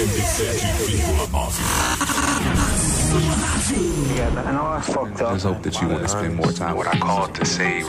Yeah, I know I fucked up. Just hope that you want to spend more time. What I called to say